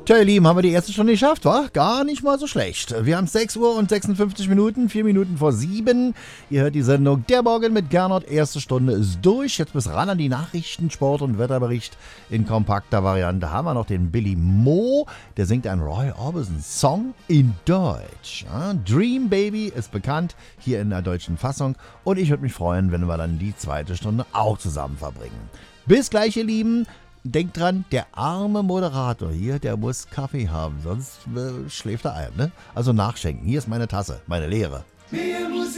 Tja, ihr Lieben, haben wir die erste Stunde geschafft, wa? Gar nicht mal so schlecht. Wir haben 6 Uhr und 56 Minuten, 4 Minuten vor 7. Ihr hört die Sendung Der Morgen mit Gernot. Erste Stunde ist durch. Jetzt bis ran an die Nachrichten, Sport und Wetterbericht in kompakter Variante. Haben wir noch den Billy Mo, der singt einen Roy Orbison-Song in Deutsch. Ja, Dream Baby ist bekannt, hier in der deutschen Fassung. Und ich würde mich freuen, wenn wir dann die zweite Stunde auch zusammen verbringen. Bis gleich, ihr Lieben. Denkt dran, der arme Moderator hier, der muss Kaffee haben, sonst schläft er ein, ne? Also nachschenken. Hier ist meine Tasse, meine leere. Me and